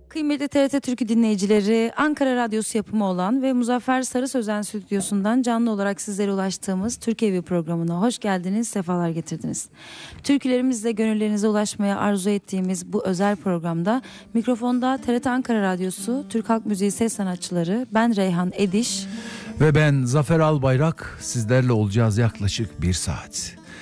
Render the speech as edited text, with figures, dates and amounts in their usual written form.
Kıymetli TRT Türkü dinleyicileri, Ankara Radyosu yapımı olan ve Muzaffer Sarı Sözen stüdyosundan canlı olarak sizlere ulaştığımız Türk Evi programına hoş geldiniz, sefalar getirdiniz. Türkülerimizle gönüllerinize ulaşmaya arzu ettiğimiz bu özel programda mikrofonda TRT Ankara Radyosu, Türk Halk Müziği ses sanatçıları, ben Reyhan Ediş ve ben Zafer Albayrak sizlerle olacağız yaklaşık 1 saat.